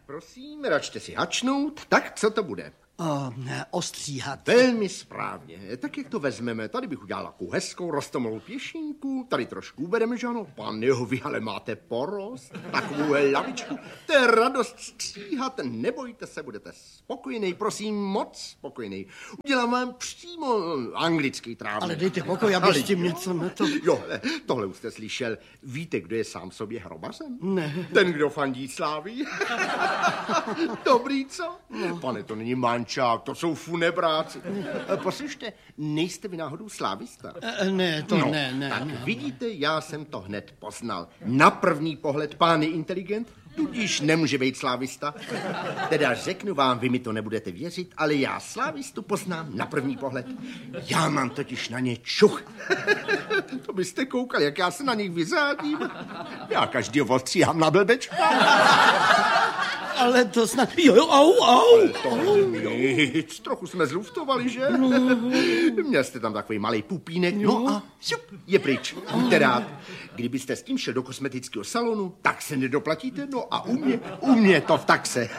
prosím, račte si hačnout. Tak, co to bude? Ostříhat. Velmi správně. Tak jak to vezmeme? Tady bych udělal takovou hezkou rostomilou pěšinku, tady trošku ubereme, že ano? Pan jeho, vy ale máte porost, takovou lavičku. To je radost stříhat, nebojte se, budete spokojený, prosím, moc spokojený. Udělám vám přímo anglický trávník. Ale dejte pokoj, abych s tím něco na to... Jo, tohle už jste slyšel. Víte, kdo je sám sobě hrobařem? Ne. Ten, kdo fandí Slávii. Dobrý, co? No. Pane, to není mančák, to jsou funebráci. Poslyšte, nejste vy náhodou slávista? Ne, to ne. Tak vidíte, já jsem to hned poznal. Na první pohled pán je inteligent, tudíž nemůže být slávista. Teda řeknu vám, vy mi to nebudete věřit, ale já slávistu poznám na první pohled. Já mám totiž na ně čuch. To byste koukali, jak já se na nich vyřádím. Já každýho ostříhám na blbečka. Ale to snad... Jo, au. To nic, trochu jsme zluftovali, že? No. Měl jste tam takový malej pupínek, no a šup, je pryč. Buďte rád. Kdybyste s tím šel do kosmetického salonu, tak se nedoplatíte, no a u mě to v taxe.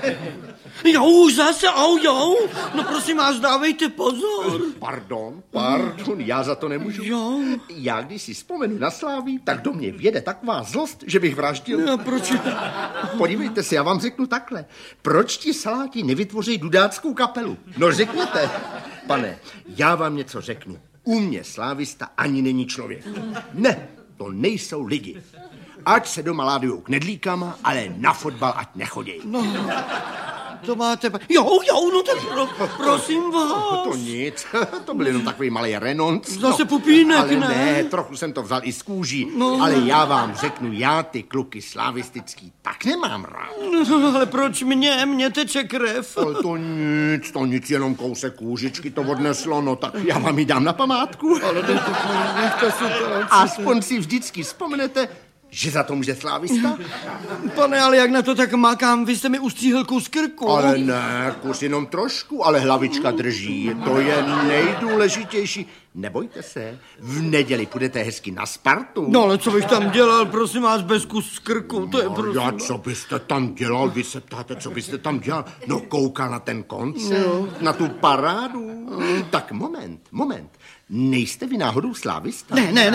Jo, zase, jo. No prosím vás, dávejte pozor. Pardon, já za to nemůžu. Jo. Já když si vzpomenu na Slávii, tak do mě vjede taková zlost, že bych vraždil. No, proč? Podívejte se, já vám řeknu takhle. Proč ti saláti nevytvoří dudáckou kapelu? No řekněte. Pane, já vám něco řeknu. U mě slávista ani není člověk. Ne, to nejsou lidi. Ať se doma ládujou knedlíkama, ale na fotbal ať nechodějí. No, to máte... Jo, no tak prosím vás. To nic, to byl jenom takový malý renonc. Zase pupínek, ale ne, trochu jsem to vzal i z kůží. No. Ale já vám řeknu, já ty kluky slavistický tak nemám rád. No, ale proč mě teče krev? Ale to nic, jenom kousek kůžičky to odneslo, no tak já vám ji dám na památku. Ale nechte si to. Aspoň si vždycky vzpomenete, že za to může slávista? Pane, ale jak na to tak makám, vy jste mi ustříhl kus krku. Ale ne, kus jenom trošku, ale hlavička drží, to je nejdůležitější. Nebojte se, v neděli půjdete hezky na Spartu. No ale co bych tam dělal, prosím vás, bez kus krku, to je prosím. Já, co byste tam dělal, vy se ptáte, co byste tam dělal? No koukal na ten koncert, na tu parádu. Tak moment. Nejste vy náhodou slávista?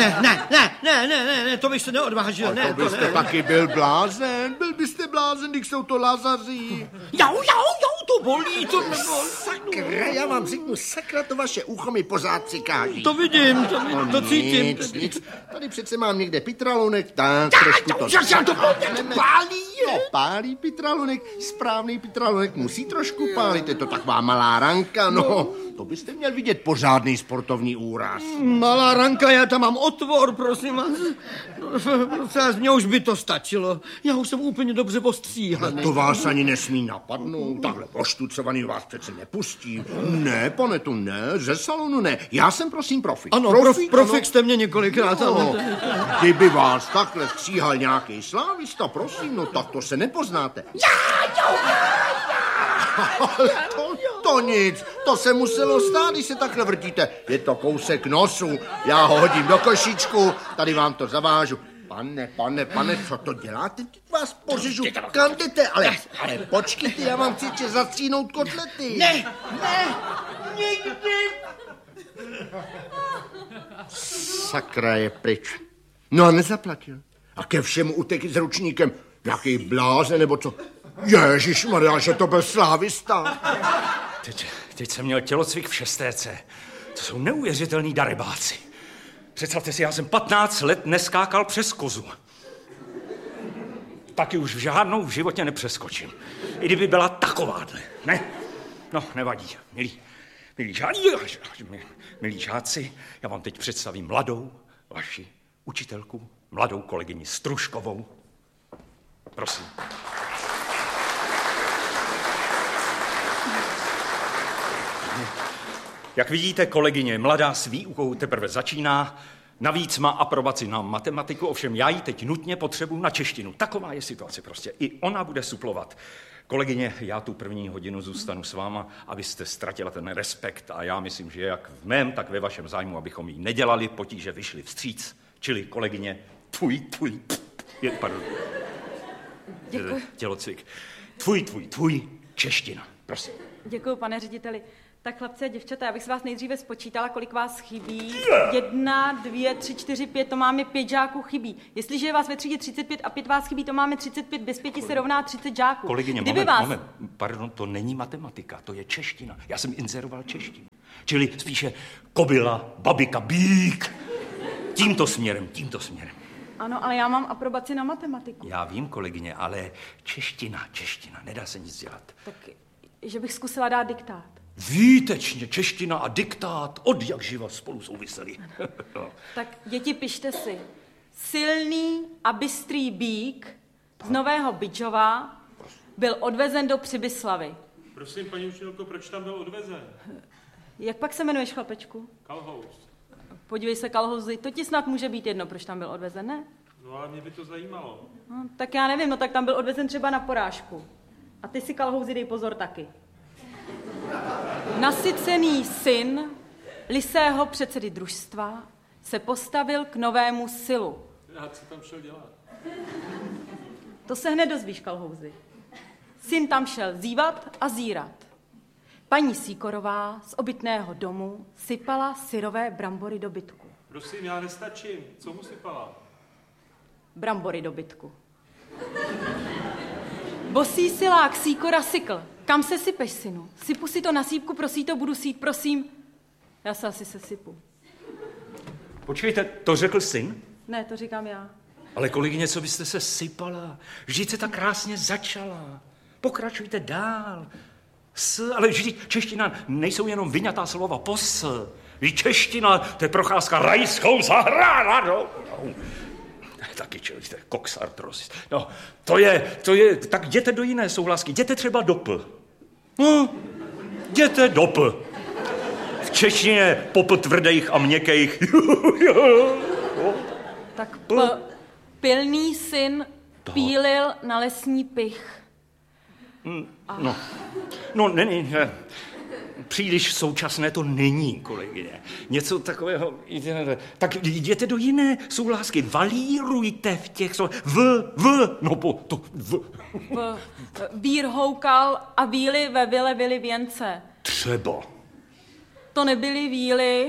Ne, to bych se neodvážil. To byste taky byl blázen, když jsou to Lazaři. Jau, to bolí, to nebolí. Sakra, já vám řeknu, sakra, to vaše ucho mi pořád cikáží. To vidím, to cítím. Nic. Tady přece mám někde pitralunek, tak trošku to pálí. No, pálí pitralunek, správný pitralunek musí trošku pálit, je to taková malá ranka, no. To byste měl vidět pořádný sportovní úraz. Malá ranka, já tam mám otvor, prosím vás. Z mě už by to stačilo. Já už jsem úplně dobře ostříhaný. To vás ani nesmí napadnout. Takhle poštucovaný vás přece nepustí. Ne, pane, tu ne, ze salonu ne. Já jsem prosím profik. Ano, profik jste mě několikrát. No, kdyby vás takhle stříhal nějaký slávista, prosím, no tak to se nepoznáte. Ale to nic, to se muselo stát, když se takhle vrtíte. Je to kousek nosu, já ho hodím do košíčku, tady vám to zavážu. Pane, co to děláte? Teď vás pořežu. Kam jdete? Ale počkejte, já vám chci ještě zastříhnout kotlety. Ne, nikdy. Sakra, je pryč. No a nezaplatil. A ke všemu utekl s ručníkem. Jaký blázen, nebo co? Ježišmarja, že to byl slávista. Teď jsem měl tělocvik v šestéce. To jsou neuvěřitelný darebáci. Představte si, já jsem 15 let neskákal přes kozu. Taky už žádnou v životě nepřeskočím. I kdyby byla takováhle, ne? No, nevadí, milí žáci, já vám teď představím mladou vaši učitelku, mladou kolegyni Stružkovou. Prosím. Jak vidíte, kolegyně mladá s výukou teprve začíná, navíc má aprobaci na matematiku, ovšem já ji teď nutně potřebuji na češtinu. Taková je situace prostě. I ona bude suplovat. Kolegyně, já tu první hodinu zůstanu s váma, abyste ztratila ten respekt a já myslím, že jak v mém, tak ve vašem zájmu, abychom jí nedělali potíže, vyšli vstříc. Čili kolegyně, pardon. Děkuji. Tělocvik. Tvůj, čeština, prosím. Děkuji, pane řediteli. Tak chlapci a děvčata, já bych se vás nejdříve spočítala, kolik vás chybí. 1, 2, 3, 4, 5, to máme 5 žáků chybí. Jestliže je vás ve třídě 35 a 5 vás chybí, to máme 35, bez 5 se rovná 30 žáků. Kolegyně, moment, pardon, to není matematika, to je čeština. Já jsem inzeroval češtinu. Čili spíše kobila, babika, bík. Tímto směrem. Ano, ale já mám aprobaci na matematiku. Já vím, kolegyně, ale čeština, nedá se nic dělat. Tak, že bych zkusila dát diktát. Výtečně, čeština a diktát od jak živa spolu souvisely. No. Tak děti, pište si. Silný a bystrý bík z Nového Bydžova byl odvezen do Přibyslavy. Prosím, paní učitelko, proč tam byl odvezen? Jak pak se jmenuješ, chlapečku? Kalhous. Podívej se, Kalhouzi, to ti snad může být jedno, proč tam byl odvezen, ne? No ale mě by to zajímalo. No, tak já nevím, no tak tam byl odvezen třeba na porážku. A ty si, Kalhouzi, dej pozor taky. Nasycený syn lisého předsedy družstva se postavil k novému silu. A co tam šel dělat? To se hned dozvíš, Kalhouzi. Syn tam šel zívat a zírat. Paní Sýkorová z obytného domu sypala syrové brambory do bytku. Prosím, já nestačím. Co mu sypala? Brambory do bytku. Bosý silák Sýkora sykl. Kam se sypeš, synu? Sypu si to na sípku, prosí to, budu sít, prosím. Já se asi sesypu. Počkejte, to řekl syn? Ne, to říkám já. Ale kolegyně, co byste se sypala? Vždyť se tak krásně začala. Pokračujte dál. Ale vždyť čeština nejsou jenom vyňatá slova pos. Vždyť čeština, to je procházka rajskou zahradou. Taky člověk, to je koksartrosis. No, to je, tak jděte do jiné souhlásky, jděte třeba do P. No, jděte do P. V češtině pop tvrdých a měkkých. Tak pilný syn pílil na lesní pych. No, ne. Příliš současné to není, kolegyně. Něco takového, tak jděte do jiné souhlásky, valírujte v těch Vír houkal a víly ve vile vily věnce. Třeba. To nebyly víly.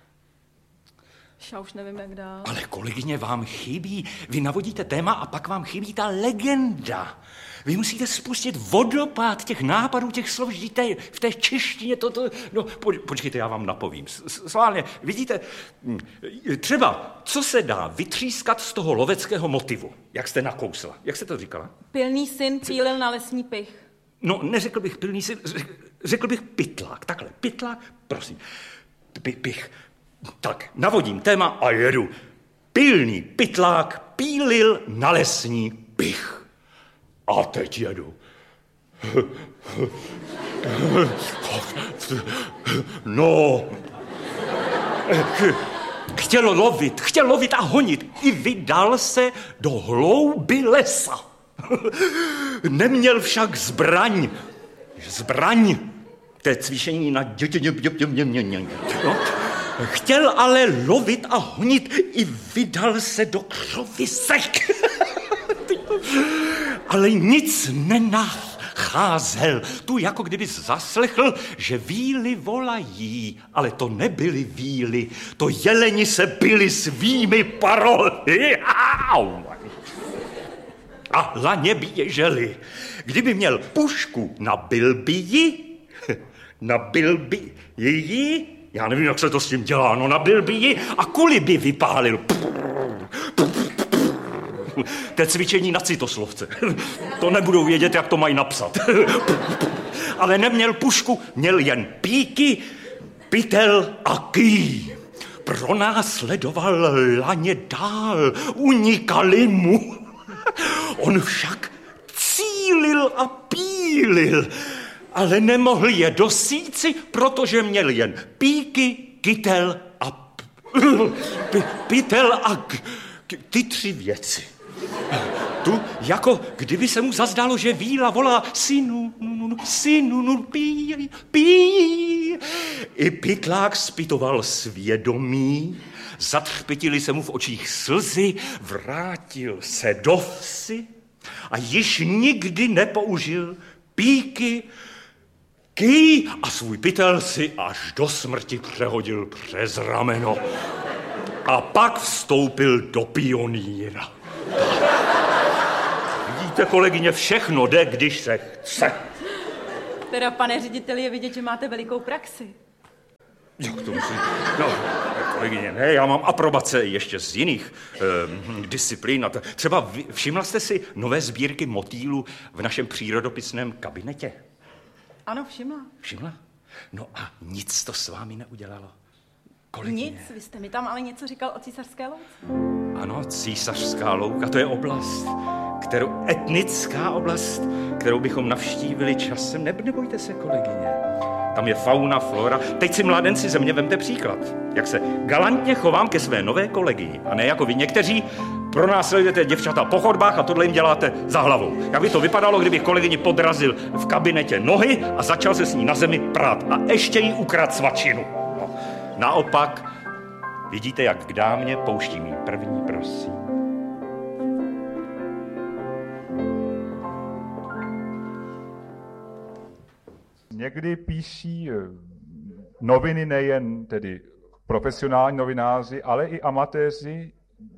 Já už nevím, jak dál. Ale kolegyně, vám chybí, vy navodíte téma a pak vám chybí ta legenda. Vy musíte spustit vodopád těch nápadů, těch slov, v té češtině počkejte, já vám napovím. Sválně, vidíte, třeba, co se dá vytřískat z toho loveckého motivu, jak jste nakousla. Jak jste to říkala? Pilný syn pílil na lesní pych. No, neřekl bych pilný syn, řekl bych pytlák. Takhle, pytlák, prosím. Pich. Tak, navodím téma a jedu. Pilný pytlák pílil na lesní pych. A teď jedu. No. Chtěl lovit a honit. I vydal se do hlouby lesa. Neměl však zbraň. To je cvičení na no. Chtěl ale lovit a honit. I vydal se do křovisek. Ale nic nenacházel. Tu jako kdyby zaslechl, že víly volají, ale to nebyly víly, to jeleni se byli svými parohy. A laně běželi. Kdyby měl pušku, nabil by ji, já nevím, jak se to s tím dělá, no nabil by ji a kuli by vypálil. To je cvičení na citoslovce. To nebudou vědět, jak to mají napsat. Ale neměl pušku, měl jen píky, pytel a ký. Pronásledoval laně dál, unikali mu. On však cílil a pílil, ale nemohl je dosíci, protože měl jen píky, kytel a pytel a ty 3 věci. Tu, jako kdyby se mu zazdálo, že víla volá synu, pí. I pytlák zpytoval svědomí, zatřpětily se mu v očích slzy, vrátil se do vsi A již nikdy nepoužil píky, ký a svůj pytel si až do smrti přehodil přes rameno. A pak vstoupil do pionýra. Vidíte, kolegyně, všechno jde, když se chce. Teda, pane řediteli, je vidět, že máte velikou praxi. Jak to musím? No, kolegyně, ne, já mám aprobace ještě z jiných disciplín. Třeba všimla jste si nové sbírky motýlů v našem přírodopisném kabinetě? Ano, všimla. Všimla? No a nic to s vámi neudělalo, kolegyně. Nic, vy jste mi tam ale něco říkal o Císařské louce. Ano, Císařská louka, to je oblast, etnická oblast, kterou bychom navštívili časem. Nebojte se, kolegyně. Tam je fauna, flora. Teď si, mládenci, ze mě vemte příklad. Jak se galantně chovám ke své nové kolegii. A ne jako vy někteří pronásledujete děvčata po chodbách a tohle jim děláte za hlavou. Jak by to vypadalo, kdybych kolegyni podrazil v kabinetě nohy a začal se s ní na zemi prát. A ještě jí ukradl svačinu. No. Naopak, vidíte, jak k dámě pouštím jí první, prosím. Někdy píší noviny nejen tedy profesionální novináři, ale i amatéři,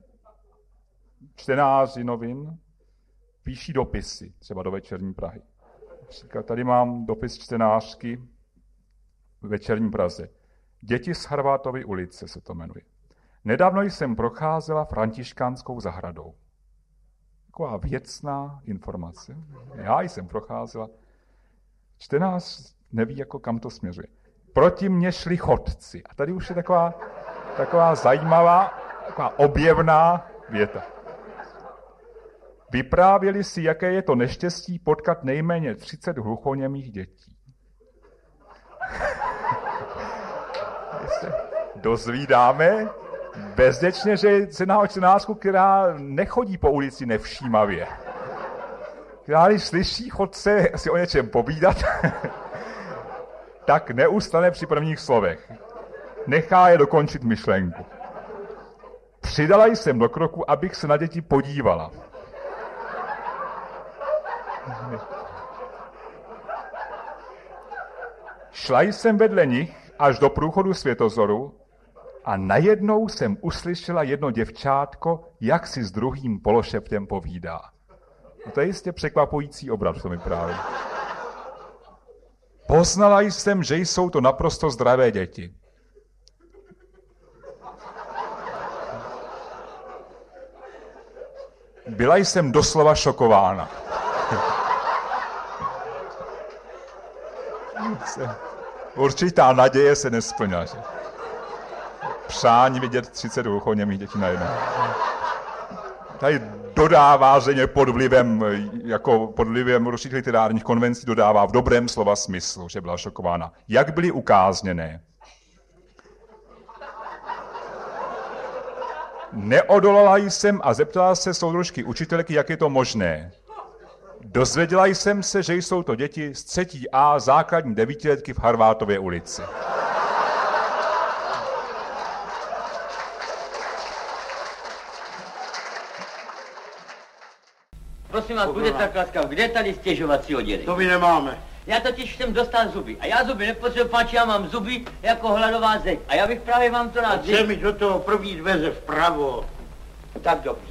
čtenáři novin, píší dopisy, třeba do Večerní Prahy. Například tady mám dopis čtenářky v Večerní Praze. Děti z Harvátovy ulice se to jmenuje. Nedávno jsem procházela Františkánskou zahradou. Taková věcná informace. Já jsem procházela. Čtenář neví, jako kam to směřuje. Proti mně šli chodci. A tady už je taková zajímavá, taková objevná věta. Vyprávěli si, jaké je to neštěstí potkat nejméně 30 hluchoněmých dětí. Se dozvídáme bezděčně, že se na čtenářku, která nechodí po ulici nevšímavě. Která když slyší chodce si o něčem povídat, tak neustane při prvních slovech. Nechá je dokončit myšlenku. Přidala jsem do kroku, abych se na děti podívala. Šla jsem vedle nich až do průchodu Světozoru a najednou jsem uslyšela jedno děvčátko, jak si s druhým pološeptem povídá. No to je jistě překvapující obraz, co mi právě. Poznala jsem, že jsou to naprosto zdravé děti. Byla jsem doslova šokována. Určitá naděje se nesplňala. Přání vidět 30 hluchoněmých dětí najednou. Tady dodává země pod vlivem určitých literárních konvencí, dodává v dobrém slova smyslu, že byla šokována. Jak byly ukázněné? Neodolala jsem a zeptala se soudružky učitelky, jak je to možné. Dozvěděla jsem se, že jsou to děti z 3. A základní 9letky v Harvátově ulici. Prosím vás, bude tak laskav, kde je tady stěžovací oddělení? To my nemáme. Já totiž jsem dostal zuby. A já zuby nepotřebuji, páči, já mám zuby jako hladová zeď. A já bych právě vám to rád Chce mi do toho první dveře vpravo. Tak dobře.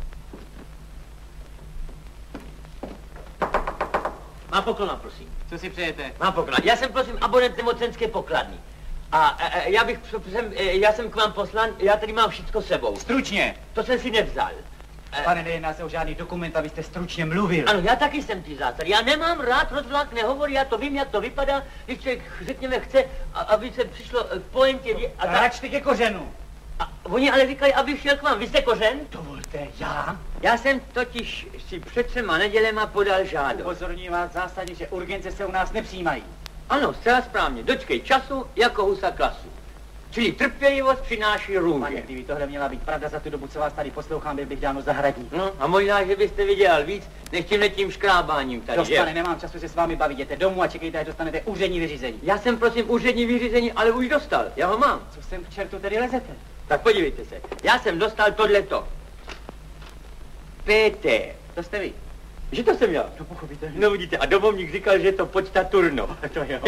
Mám poklona, prosím. Co si přejete? Mám poklona. Já jsem, prosím, abonent nemocenské pokladny. A já jsem k vám poslan, já tady mám všechno sebou. Stručně. To jsem si nevzal. Pane, nejedná se o žádný dokument, abyste stručně mluvil. Ano, já taky jsem ty zásady. Já nemám rád rozvlák nehovorí, já to vím, jak to vypadá, když člověk, řekněme, chce, aby se přišlo k pointě a tak. Račte ke kořenu. A oni ale říkají, abych šel k vám. Vy jste kořen? Dovolte, já? Já jsem totiž si před 3 nedělema podal žádost. Upozorňuji vás zásadně, že urgence se u nás nepřijímají. Ano, zcela správně. Dočkej času jako husa klasu. Čili trpělivost přináší růže. Pane, kdyby tohle měla být pravda, za tu dobu, co vás tady poslouchám, byl bych dáno zahradník. No a možná, že byste vydělal víc, než tímhletím škrábáním tady. Dost, pane, nemám času se s vámi bavit. Jděte domů a čekejte, až dostanete úřední vyřízení. Já jsem, prosím, úřední vyřízení, ale už dostal. Já ho mám. Co sem k čertu tedy lezete? Tak podívejte se. Já jsem dostal tohleto. PT. To jste vy. Že to jsem já? No pochopitelně. No vidíte, a domovník říkal, že je to počta Turno. To jo.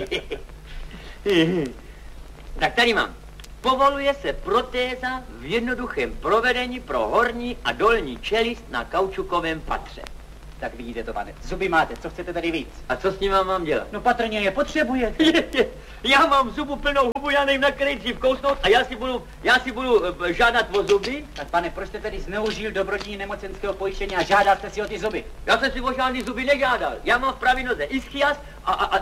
Tak tady mám. Povoluje se protéza v jednoduchém provedení pro horní a dolní čelist na kaučukovém patře. Tak vidíte to, pane. Zuby máte, co chcete tady víc? A co s nima mám dělat? No patrně je potřebujete. Já mám zubu plnou hubu, já nevím, na který dřív kousnout a já si budu žádat o zuby. Tak pane, proč jste tedy zneužil dobrodění nemocenského pojištění a žádal jste si o ty zuby? Já jsem si o žádný zuby nežádal. Já mám v pravé noze ischias a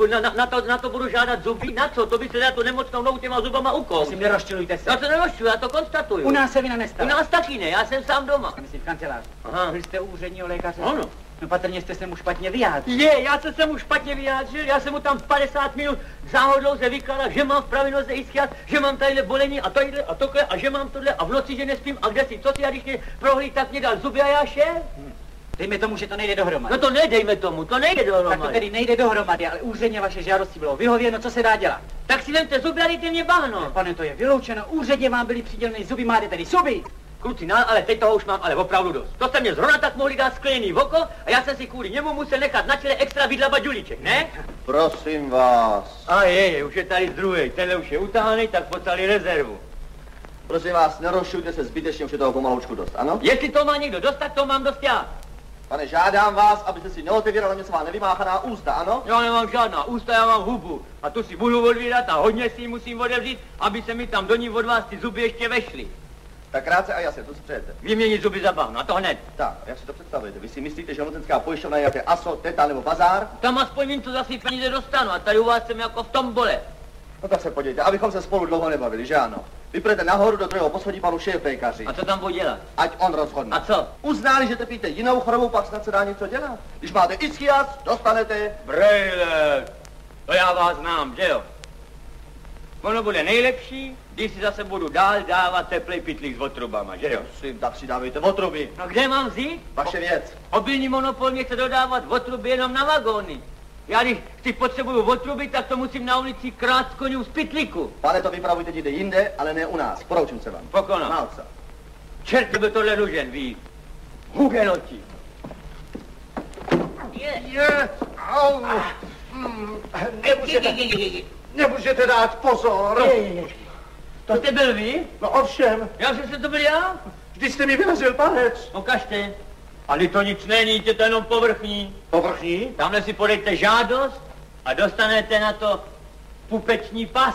na to budu žádat zuby. Na co? To by se dá tu nemocnou nohu těma zubama ukol. Prosím, nerozčilujte se. Já se nerozčiluji, já to konstatuju. U nás se vina U nestala. nás taky ne, já jsem sám doma. Myslím v kanceláři. Aha. Vy jste u úředního lékaře? Ano. No patrně jste se mu špatně vyjádřil. Já jsem se mu špatně vyjádřil, já jsem mu tam 50 minut záhodou se vykládal, že mám v pravé noze ischias, že mám tadyhle bolení a tadyhle a tohle a že mám tohle a v noci, že nespím a kde si, co si, a když mě prohlíd, tak mě dal zuby a já šel. Dejme tomu, že to nejde dohromady. No to nedejme tomu, to nejde dohromady. Tak to tedy nejde dohromady, ale úředně vaše žádosti bylo vyhověno, co se dá dělat? Tak si vemte zuby a dejte mě bahno. Pane, to je vyloučeno, úředně vám byly přiděleny zuby, máte tedy zuby. Kluci, no, ale teď toho už mám ale opravdu dost. To jste mě zrovna tak mohli dát skleněný v oko a já jsem si kvůli němu musel nechat na čele extra vydlabat žulíček, ne? Prosím vás. A už je tady druhý, tenhle už je utahaný, tak poslali rezervu. Prosím vás, nerozšujte se zbytečně, už je toho pomalučku dost, ano? Jestli to má někdo dost, tak to mám dost já. Pane, žádám vás, abyste si neotevíral něco má nevymáchaná ústa, ano? Já nemám žádná ústa, já mám hubu. A tu si budu odvírat a hodně si ji musím otevřít, aby se mi tam do ní od vás ty zuby ještě vešly. Tak krátce a jasně, to si přejete. Vyměnit zuby za bahno, a to hned. Tak, jak si to představujete? Vy si myslíte, že nemocenská pojišťovna je jaké ASO, Teta nebo Bazár? Tam aspoň vím, co za svý peníze dostanu a tady u vás jsem jako v tombole. No tak se podívejte, abychom se spolu dlouho nebavili, že ano? Vyprete nahoru do druhého poschodí panu šéfpékaři. A co tam budu dělat? Ať on rozhodne. A co? Uználi, že trpíte jinou chorobou, pak snad se dá něco dělat. Když máte ischias, dostanete... Brejle, to já vás znám, že jo? Ono bude nejlepší, když si zase budu dál dávat teplej pytlík s otrubama, že jo? Prosím, tak si dávejte otruby. No kde mám vzít? Vaše věc. Obilní monopol mě chce dodávat otruby jenom na vagóny. Já když si potřebuju otruby, tak to musím na ulici krát z konňů z pytlíku. Pane, to vypravujte někde jinde, ale ne u nás. Poroučím se vám. Pokona. Malca. Čert by tohle nužen, ví. Hugenoti. Au. Nemůžete dát pozor. To jste byl vy? No ovšem, Já že to byl já? když jste mi vyrazil palec. Ukažte. Ale to nic není, je to jenom povrchní. Povrchní? Tamhle si podejte žádost a dostanete na to pupeční pas.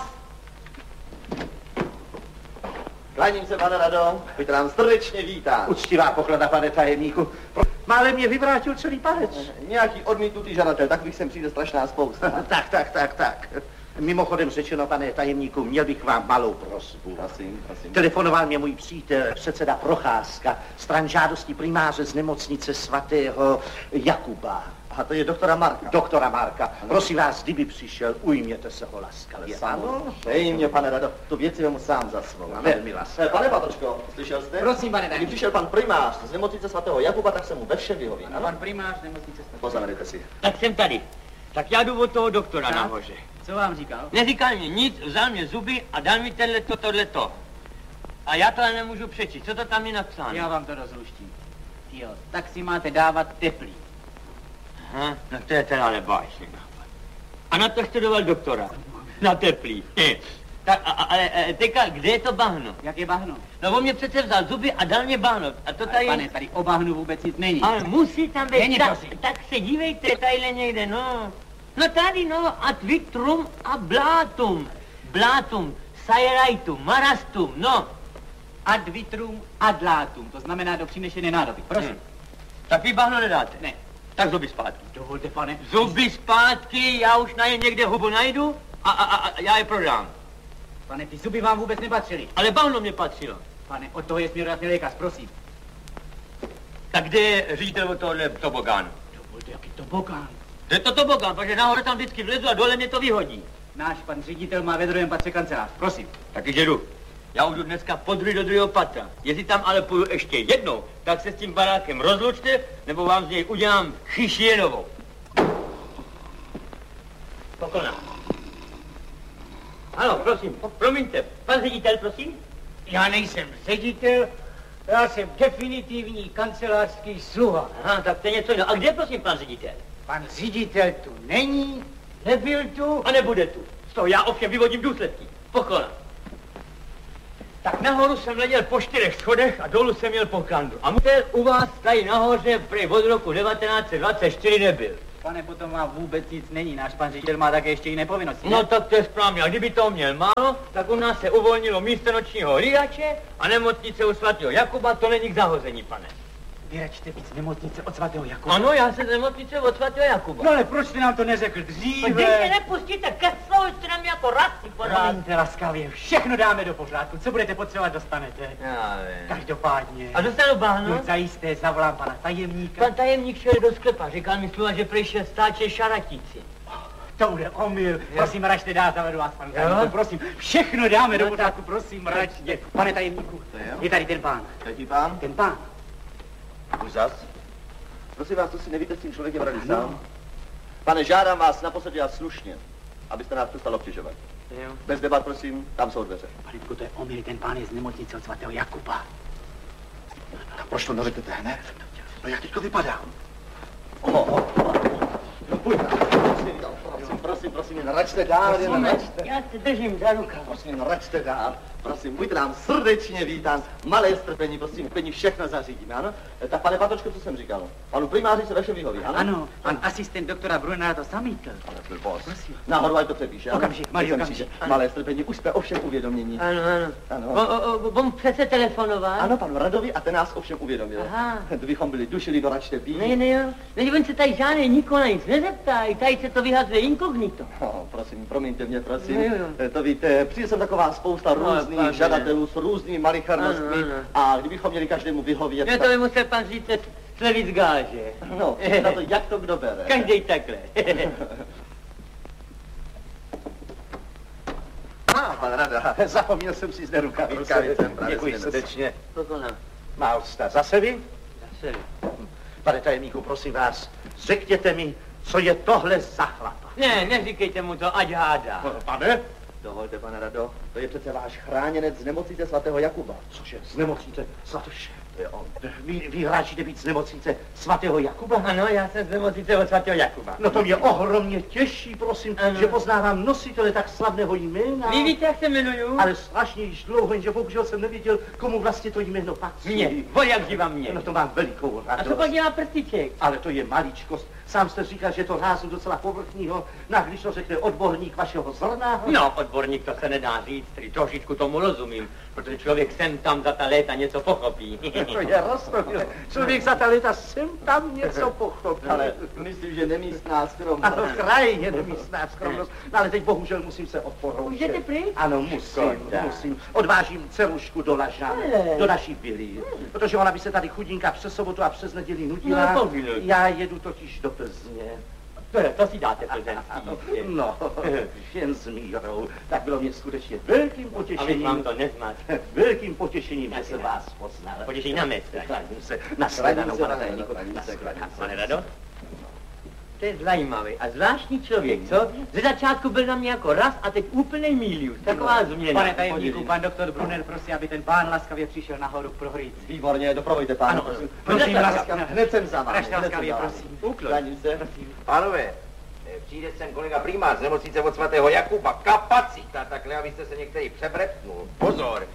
Kláním se, pane Rado, buďte nám srdečně vítán. Uctivá poklada, pane tajemníku. Málem mě vyvrátil celý palec. Nějaký odmítnutý žadatel, takových sem přijde strašná spousta. Tak. Mimochodem řečeno, pane tajemníku, měl bych vám malou prosbu. Prosím. Telefonoval mě můj přítel, předseda Procházka, stran žádosti primáře z nemocnice svatého Jakuba. A to je doktora Marka. Doktora Marka. Prosím vás, kdyby přišel, ujměte se ho laskavě. Ano? Dej pane Rado, tu věci vemu sám za svou. Velmi laskavě. Pane Patočko, slyšel jste? Prosím, pane Když tajemníku. přišel pan primář z nemocnice svatého Jakuba, tak se mu ve všem vyhoví. A pan primář nemocnice svatého. Poznamenejte si. Tak jsem tady. Tak já jdu od toho doktora Tak. nahoře. Co vám říkal? Neříkal mi nic, vzal mě zuby a dal mi tohleto. A já to nemůžu přečíst. Co to tam je napsáno? Já vám to rozluštím. Jo, tak si máte dávat teplý. Aha, no to je teda nebáječný nápad. A na to studoval doktora. Na teplý. Tak, ale teďka, kde je to bahno? Jak je bahno? No on mě přece vzal zuby a dal mě bahno. A to tady... Pane, tady o bahnu vůbec nic není. Ale musí tam být. Není, prosím. Tak se dívejte tadyhle někde, no. No tady, no, ad vitrum a blátum. Blátum, sajeraitum, marastum, no. Ad vitrum ad latum, to znamená do přinešené nádoby. Prosím. Tak vy bahno nedáte? Ne. Tak zuby zpátky. Dovolte, pane. Zuby zpátky, já už na ně někde hubu najdu a já je prodám. Pane, ty zuby vám vůbec nepatřily. Ale bahno mě patřilo. Pane, od toho je směrodatný lékař, prosím. Tak kde je ředitel od tohohle tobogánu? Dovolte, jaký tobogán. To je to tobogán, protože nahoře tam vždycky vlezu a dole mě to vyhodí. Náš pan ředitel má ve druhém patře kancelář, prosím. Taky jdu. Já už jdu dneska podruhé do druhého patra. Jestli tam ale půjdu ještě jednou, tak se s tím barákem rozlučte, nebo vám z něj udělám chyšienovou. Pokona. Ano, prosím, promiňte. Pan ředitel, prosím? Já nejsem ředitel, Já jsem definitivní kancelářský sluha. Aha, tak to je něco jiného. A kde prosím pan ředitel? Pan ředitel tu není, nebyl tu. A nebude tu. Z toho já ovšem vyvodím důsledky. Pokola. Tak nahoru jsem letěl po 4 schodech a dolů jsem měl po kandu. A musel u vás tady nahoře prej od roku 1924 nebyl. Pane, potom vám vůbec nic není. Náš pan ředitel má také ještě jiné povinnosti. No tak to je správně. A kdyby to měl málo, tak u nás se uvolnilo místo nočního hlídače a nemocnice u svatého Jakuba, to není k zahození, pane. Vyračte víc nemocnice od svatého Jakuba. Ano, já jsem z nemocnice od svatého Jakuba. No ale proč jste nám to neřekl dříve? Když se nepustíte ke slovu, jste nám jako rasy pořád. Promiňte laskavě, všechno dáme do pořádku. Co budete potřebovat, dostanete. Já vím. Každopádně. A dostanu báno? No zajisté, zavolám pana tajemníka. Pan tajemník šel do sklepa, říkal mi slova, že prej šel stáče šaratici. To bude omyl. Prosím, račte dál, zavedu vás, panu tajemníku, prosím. Všechno dáme do pořádku, prosím, račte. Pane tajemníku, je tady ten pán. Jaký pán? Ten pán. Už zas? Prosím vás, to si nevíte s tím člověkem rady sám? Pane, žádám vás naposledy a slušně, abyste nás přestal obtěžovat. Bez debat, prosím, tam jsou dveře. Palítku, to je omyl, ten pán je z nemocnice od svatého Jakuba. Tak proč to neřeknete hned? No jak teďko vypadá? No pojďme, prosím, jen račte dál, Já se držím za rukav. Prosím, račte dál. Prosím, buďte nám srdečně vítán. Malé strpení, prosím, úplně všechno zařídíme, ano? Tak pane Patočko, co jsem říkal? Panu primáři se vaše vyhoví, ano? Ano, pan asistent doktora Brunera to zamítl. Ale blbost. Nahoru, ať to přepíše, ano? Okamžik, malý okamžik. Malé strpení, už jsme ovšem uvědomění. Ano. On přece telefonoval? Ano, panu Radovi a ten nás ovšem uvědomil. Aha. Kdybychom byli dušili do račte pí. Ne, jo. On se tady žádný nikoho na nic nezeptá, i tady se to vyhazuje inkognito. Prosím, promiňte mě, prosím. Jo. To víte, přijde sem taková spousta různých žadatelů s různými malicherostmi a kdybychom měli každému vyhovět... No to by musel pan říct slevit z gáže. No, na to jak to kdo bere. Každý takhle. Pan Rada, zapomněl jsem si zde rukavičkami. Děkuji srdečně. Má odsta. Zase vy? Zase. Pane tajemníku, prosím vás, řekněte mi, co je tohle za chlapa. Ne, neříkejte mu to, ať hádá. Pane? Dovolte, pane Rado, to je přece váš chráněnec z nemocnice svatého Jakuba. Cože, z nemocnice svatého? To je on. Vy hráčíte být z nemocnice svatého Jakuba? Ano, já jsem z nemocnice od svatého Jakuba. No to mě ohromně těší, prosím, že poznávám nositele tak slavného jména. Vy víte, jak se jmenuju? Ale strašně již dlouho, jenže bohužel jsem nevěděl, komu vlastně to jméno patří. Mně, jak živa mě. No to mám velikou radost. A co pak dělá prstiček? Ale to je maličkost. Sám jste říkal, že to rázu docela povrchního, když to řekne odborník vašeho zrna. No, odborník to se nedá říct, tedy trošičku tomu rozumím, protože člověk sem tam za ta léta něco pochopí. To je roztomilé. Člověk za ta léta sem tam něco pochopí. Ale myslím, že nemístná skromnost. Ano, krajně nemístná skromnost. No, ale teď bohužel musím se odporoučet. Můžete pryč? Ano, musím. Odvážím dcerušku do Lažan, do naší vily, protože ona by se tady chudinka přes sobotu a přes neděli nudila. No, já jedu totiž do Plzně. To si dáte plzeňský. No, jen s mírou. Tak bylo mě skutečně velkým potěšením. Abych vám to nezmat. Velkým potěšením, že se vás poznal. Potěšení na městě. Klaním se. Na shledanou, pane tajemníku. Pane Rado? To je zajímavý a zvláštní člověk, co? Ze začátku byl na mě jako raz a teď úplnej milius. Taková změna. Pane tajemníku, pan doktor Brunner prosí, aby ten pán laskavě přišel nahoru k prohlídce. Výborně, doprovoďte pána, prosím. Prosím, laskavě. Hned jsem za vámi. Laskavě, prosím. Klaním se. Pánové, přijde sem kolega primář z nemocnice od svatého Jakuba. Kapacita, takhle, abyste se některý přebrepnul. Pozor.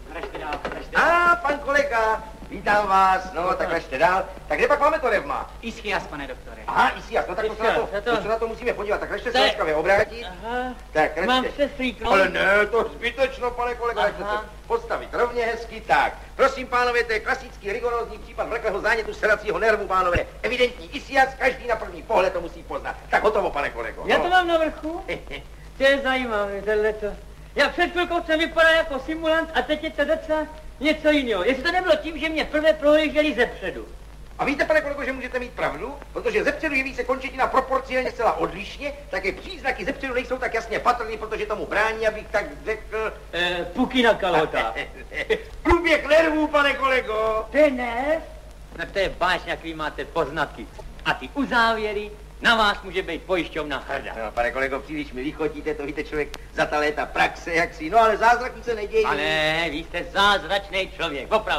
Pan kolega, vítám vás, no, tak račte dál. Tak kde pak máme to revma? Ischias, pane doktore. Aha, Ischias, no tak to se na to musíme podívat. Tak račte se laskavě obrátit. Aha, tak račte. mám se slíknout. Ale ne, to zbytečno, pane kolega, račte se postavit rovně hezky, tak. Prosím, pánové, to je klasický rigorózní případ vleklého zánětu sedacího nervu, pánové. Evidentní Ischias, každý na první pohled to musí poznat. Tak hotovo, pane kolego. Já to mám na vrchu. To je zajímavé, tohleto. Já před chvilkou jsem vypadal jako simulant a teď je to docela něco jiného. Jestli to nebylo tím, že mě prvé prohlíželi zepředu. A víte, pane kolego, že můžete mít pravdu? Protože zepředu jeví se končetina proporcionálně zcela odlišně, také příznaky zepředu nejsou tak jasně patrný, protože tomu brání, abych tak řekl... Puky na kalhotách. Průběh nervů, pane kolego. To je nerv? No to je vážně, jak vy máte poznatky. A ty uzávěry, na vás může být pojišťovna hrdá. No, pane kolego, příliš mi vychotíte, to víte, člověk za ta léta praxe, jak si, no ale zázraky se nedějí. Ale vy jste zázračný člověk, opravdu.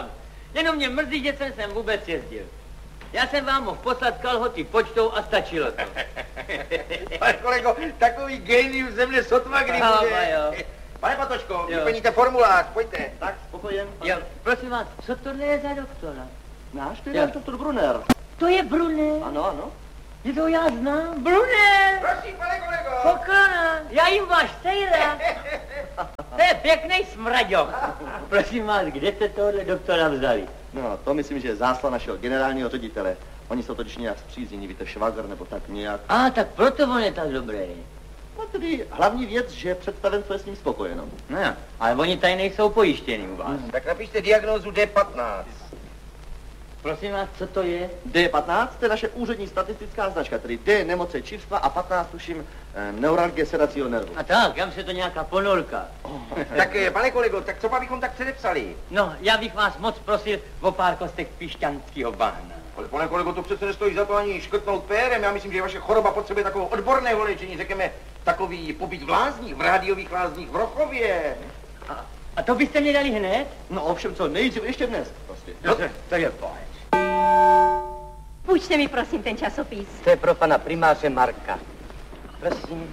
Jenom mě mrzí, že jsem sem vůbec jezdil. Já jsem vám mohl poslat kalhoty počtou a stačilo to. Pane kolego, takový genius ze mne sotva kdy bude. Pane Patočko, vyplníte formulář, pojďte. Tak, spokojen. Jo, prosím vás, co tohle je za doktora? Náš to je doktor Brunner. To je Brunner? Ano, ano. Je to já znám. Brunner! Prosím, pane kolego. Poklona, já jim váš sejra. To je pěkný smraďok. Prosím vás, kde jste tohle doktora vzali? No, to myslím, že je zásla našeho generálního ředitele. Oni jsou totiž nějak zpříznění, víte, švagr nebo tak nějak. Tak proto on je tak dobrý. No tedy hlavní věc, že představenstvo je s ním spokojeno. No jo, ale oni tady nejsou pojištěni u vás. Tak napište diagnózu D15. Prosím vás, co to je? D15, to je naše úřední statistická značka, tedy D nemoce čivstva a 15 tuším neuralgie sedacího nervu. A tak, já myslím, že to nějaká ponorka. Tak, pane kolego, tak co bychom tak předepsali? No, já bych vás moc prosil o pár kostek pišťanského bahna. Ale pane kolego, to přece nestojí za to ani škrtnout pérem. Já myslím, že vaše choroba potřebuje takového odborného léčení, řekněme, takový pobyt v lázních, v rádiových lázních v Rochově. A to byste mě dali hned? No ovšem, co nejdřív ještě dnes, prostě. No, to je pojď. Půjčte mi prosím ten časopis. To je pro pana primáře Marka. Prosím.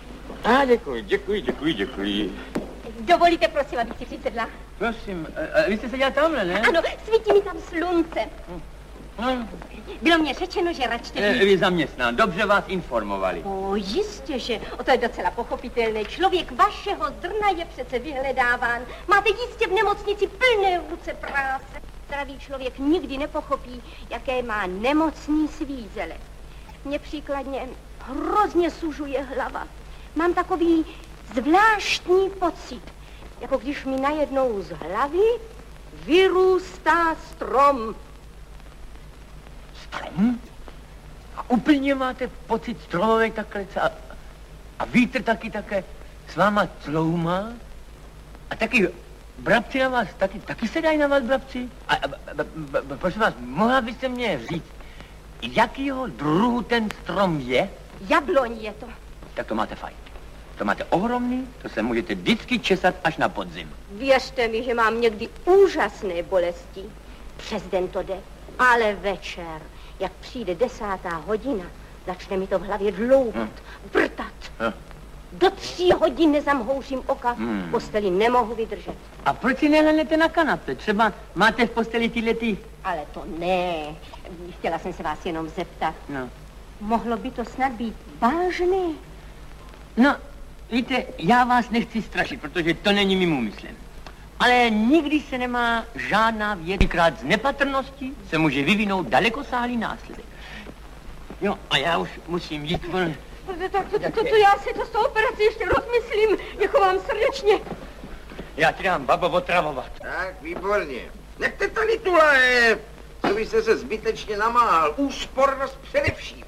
Děkuji. Dovolíte prosím, abych si přisedla? Prosím, vy jste seděla tamhle, ne? Ano, svítí mi tam slunce. Bylo mě řečeno, že račte být. Vy zaměstnán, dobře vás informovali. Jistě, že to je docela pochopitelné. Člověk vašeho zrna je přece vyhledáván. Máte jistě v nemocnici plné ruce práce. Zdravý člověk nikdy nepochopí, jaké má nemocní svízele. Mně příkladně hrozně sužuje hlava. Mám takový zvláštní pocit, jako když mi najednou z hlavy vyrůstá strom. Strom? A úplně máte pocit stromovej takhle a vítr také s váma cloumá? A taky brabci na vás, taky se dají na vás brabci? A prosím vás, mohla byste mě říct, jakýho druhu ten strom je? Jabloň je to. Tak to máte fajn. To máte ohromný, to se můžete vždycky česat až na podzim. Věřte mi, že mám někdy úžasné bolesti. Přes den to jde, ale večer, jak přijde 10. hodina, začne mi to v hlavě dlouhat, vrtat. Do 3 hodin nezamhouřím oka, v posteli nemohu vydržet. A proč si nehlednete na kanapě? Třeba máte v posteli tyhlety? Ale to ne. Chtěla jsem se vás jenom zeptat. No. Mohlo by to snad být vážné? No, víte, já vás nechci strašit, protože to není mým úmyslem. Ale nikdy se nemá žádná věc. Krát z nepatrnosti se může vyvinout dalekosáhlý následek. Jo, a já už musím jít. To já si to z toho operaci ještě rozmyslím. Děkuji vám srdečně. Já ti dám, babo, otravovat. Tak, výborně. Nechte tady tu lahev, co byste se zbytečně namáhal. Úspornost především.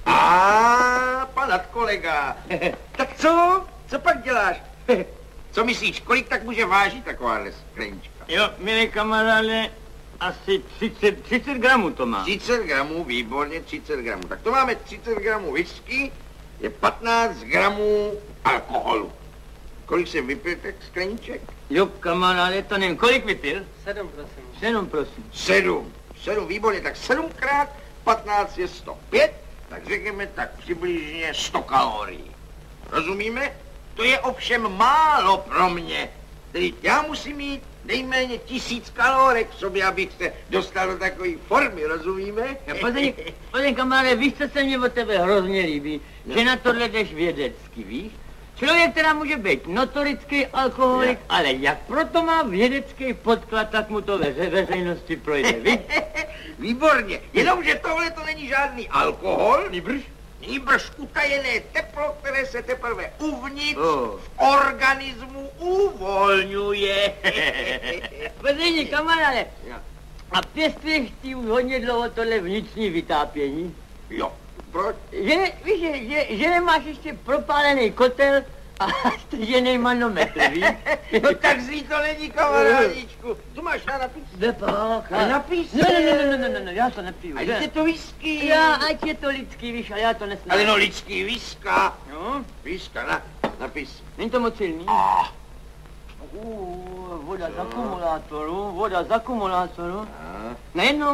Pan kolega. Tak co? Co pak děláš? Co myslíš, kolik tak může vážit takováhle sklenička? Jo, milý kamaráde, asi 30 gramů to má. 30 gramů, výborně, 30 gramů. Tak to máme 30 gramů whisky, je 15 gramů alkoholu. Kolik jsem vypil tak skleniček? Jo, kamaráde, to nevím. Kolik vypil? 7, prosím. 7, prosím. 7, výborně, tak 7 krát 15 je 105, tak řekněme tak přibližně 100 kalorií. Rozumíme? To je ovšem málo pro mě. Tedy já musím mít nejméně 1000 kalorek v sobě, abych se dostal do takové formy, rozumíme? Pozděj, kamaráde, víš, co se mně od tebe hrozně líbí? No. Že na tohle jdeš vědecky, víš? Člověk, která může být notorický alkoholik, ale jak proto má vědecký podklad, tak mu to veřejnosti projde, víš? Výborně, jenomže tohle to není žádný alkohol, nýbrž utajené teplo, které se teprve uvnitř v organismu uvolňuje. Později, kamaráde, a pěstuješ ty už hodně dlouho tohle vnitřní vytápění? Jo. Proč? Víš, že nemáš ještě propálený kotel a stržený manometr, víš? No tak zlý to není, kamarádičku. Tu máš na napís. Napís? Ne, já to nepiju. Ať je to whisky. Já, ať je to lidský, víš, a já to nesnáším. Ale no lidský, whisky. No? Whisky, napís. Není to moc silný? Voda z akumulátoru. Nejednou.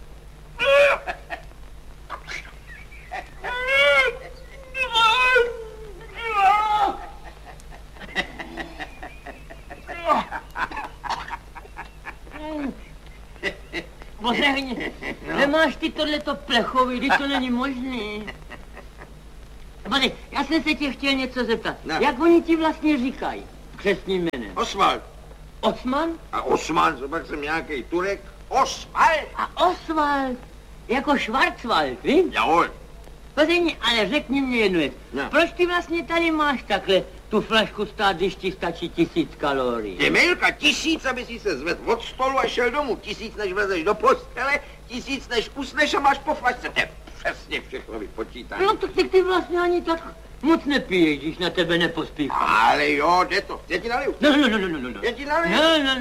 Pořehni, nemáš ty tohleto plechový, když to není možný. Bady, já jsem se tě chtěl něco zeptat. No. Jak oni ti vlastně říkají křestním jménem? Oswald. Osman? A Osman, co pak jsem nějaký Turek? Oswald. A Oswald, jako Schwarzwald, víš? Jahoj. Pořehni, ale řekni mě jednu věc. No. Proč ty vlastně tady máš takhle tu flašku stát, když ti stačí 1000 kalorií? Ty Milka, 1000, aby si se zvedl od stolu a šel domů. 1000, než vlezeš do postele, 1000, než usneš a máš po flašce. To je přesně všechno vypočítání. No tak ty vlastně ani tak moc nepiješ, když na tebe nepospíchá. Ale jo, jde to. Já ti naliju. No. Já ti naliju.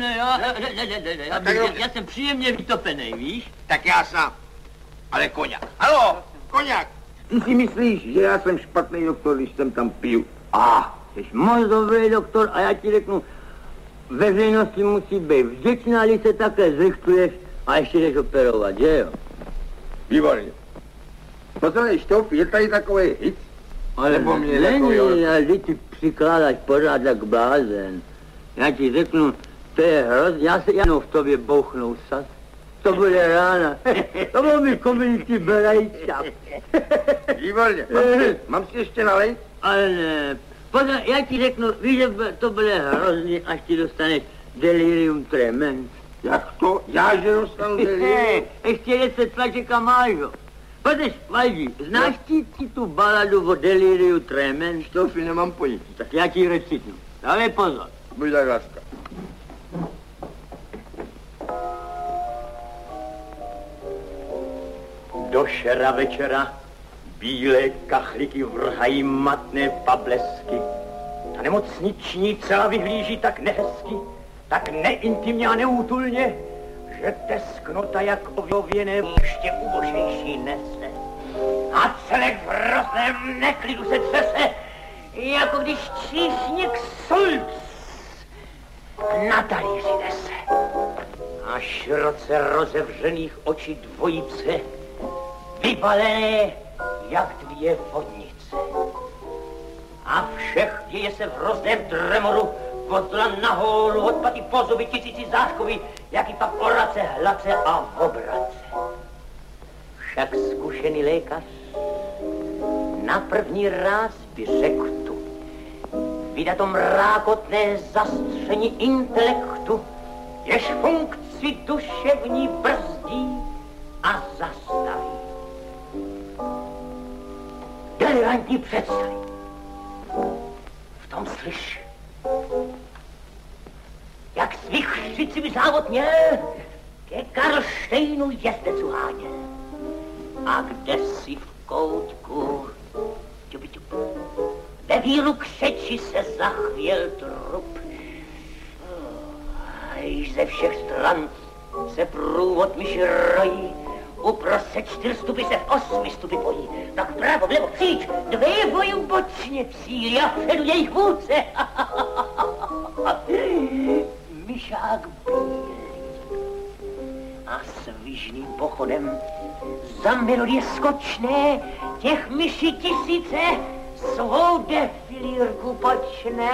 Ne, já jsem příjemně vytopenej, víš? Tak já sám. Ale koňak. Haló, koňak. Ty si myslíš, že já jsem špatný doktor, když jsem tam piju? Jsi moc dobrý doktor a já ti řeknu, veřejnosti musí být vděčná, když se takhle zrychtuješ a ještě jdeš operovat, že jo? Výborně. Posledný Štoup, je tady takový hic? Ale není, ale ty přikládáš pořád jak blázen. Já ti řeknu, to je hrozně, já se jenom v tobě bouchnou sas. To bude rána. To byl mi komunitý berajčap. Výborně. Mám si ještě nalejt? Ale ne. Pozor, já ti řeknu, víš, že to bude hrozný, až ti dostaneš delirium tremens. Jak to? Já, že dostanu delirium? Ještě 10 tlaček a máš ho. Pozor, Valdi, znáš ti tu baladu o deliriu tremens? Štofi, nemám pojetí. Tak já ti recitnu. Dávej pozor. Buď tak láska. Do šera večera bílé kachliky vrhají matné pablesky. Ta nemocniční celá vyhlíží tak nehezky, tak neintimně a neútulně, že tesknota jak ověné ještě ubožnější nese. A celek v hrozném neklidu se třese, jako když číšník Sulc na talíři nese. A široce rozevřených očí dvojice vybalené jak 2 vodnice. A všech děje se v hrozném tremoru, odla nahoru, od paty po zuby, 1000 záškový, jaký pak orace, hlace a obrace. Však zkušený lékař na první ráz by řekl tu, vydat to mrákotné zastření intelektu, jež funkci duševní brzdí a zastaví. Delirantní představy. V tom slyš, jak s vychřicivý závod měl ke Karlštejnu jezdec uháněl. A kde si v koutku, ve víru křeči se zachvěl trup. A již ze všech stran se průvod myši rojí, uprostřed 4 stupy se v 8 stupy pojí. Tak vpravo, vlevo, kříč, 2 voju bočně cílí a vpředu jejich vůdce. Myšák bílý a svižným pochodem za melodie skočné těch myší 1000 svou defilírku počne.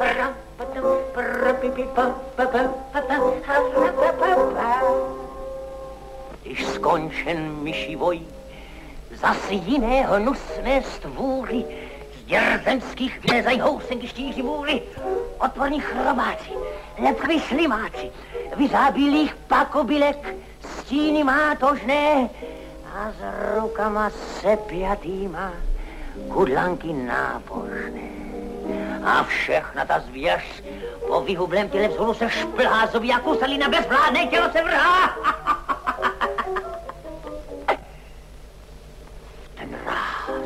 Když skončen myší voj, zas jiné hnusné stvůry z děrzemských vylezají housenky štíří vůli, otvorní chrobáci, lepkví slimáci, vyzábílých pakobylek, stíny mátožné a s rukama sepjatýma kudlanky nábožné. A všechna ta zvěř po vyhublém těle vzhůru se šplhá, zuby jak kuselina, bezvládné tělo se vrhá. Ten ráz,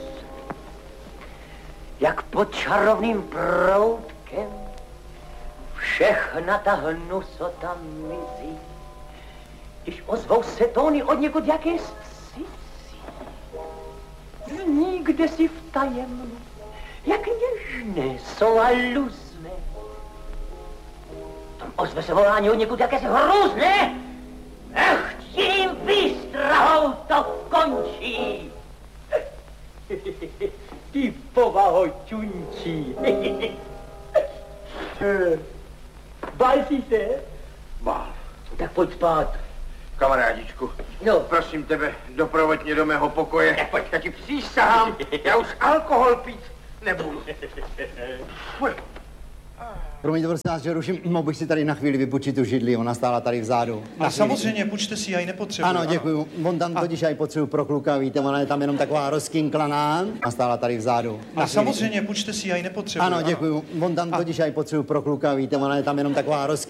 jak pod čarovným proutkem, všechna ta hnusota mizí, když ozvou se tóny od někud jaké cizí. Zní kdesi v tajemnu, jak něžné jsou a luzné. ozve se volání od někud jakési hrůzné. Ech, tím výstrahou to končí. Ty povaho čunčí. Bál jsi se? Bál. Tak pojď spát. Kamarádičku, No. prosím tebe, doprovoď mě do mého pokoje. Pojď, já ti přísahám, já už alkohol pít nebudu. Promiňte, prosím vás, že ruším, mohl bych si tady na chvíli vypůjčit tu židli, ona stála tady vzadu. A samozřejmě, půjčte si, já ji nepotřebuji. Ano, děkuju. On tam totiž já ji potřebuji pro kluka, víte, ona je tam jenom taková rozkinklaná a stála tady vzadu. A samozřejmě, půjčte si, já ji nepotřebuji. Ano, děkuju. On tam totiž já ji potřebuji pro kluka, víte, ona je tam jenom taková